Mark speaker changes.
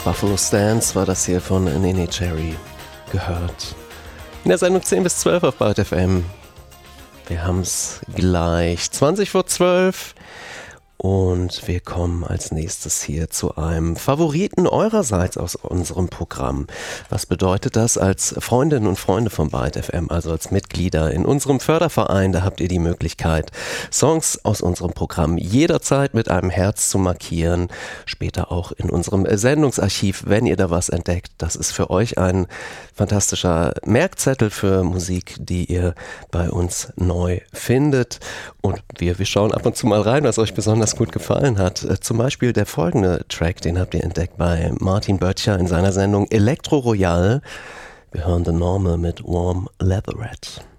Speaker 1: Buffalo Stance war das hier von Neneh Cherry gehört. In der Sendung 10 bis 12 auf Byte FM. Wir haben es gleich 20 vor 12 und wir kommen als nächstes hier zu einem Favoriten eurerseits aus unserem Programm. Was bedeutet das als Freundinnen und Freunde von Byte FM, also als Mitglieder in unserem Förderverein? Da habt ihr die Möglichkeit, Songs aus unserem Programm jederzeit mit einem Herz zu markieren, später auch in unserem Sendungsarchiv, wenn ihr da was entdeckt. Das ist für euch ein fantastischer Merkzettel für Musik, die ihr bei uns neu findet. Und wir schauen ab und zu mal rein, was euch besonders gut gefallen hat. Zum Beispiel der folgende Track, den habt ihr entdeckt bei Martin Böttcher in seiner Sendung Elektro Royal. Wir hören The Normal mit Warm Leatherette.